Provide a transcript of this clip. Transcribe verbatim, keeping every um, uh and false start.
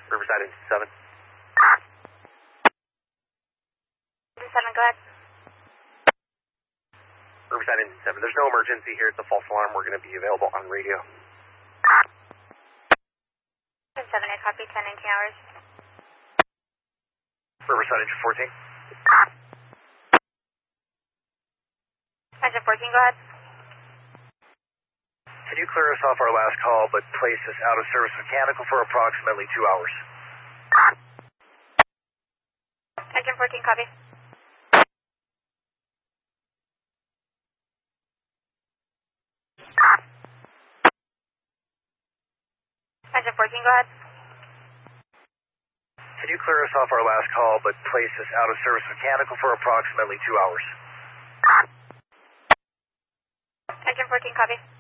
Riverside Engine seven. Engine seven, go ahead. Riverside Engine seven. There's no emergency here. It's a false alarm. We're going to be available on radio. Engine seven, I copy, ten nineteen hours. Riverside Engine fourteen. Engine fourteen, go ahead. Can you clear us off our last call, but place us out of service mechanical for approximately two hours? Engine fourteen, copy. Engine fourteen, go ahead. Can you clear us off our last call, but place us out of service mechanical for approximately two hours? Engine fourteen, copy.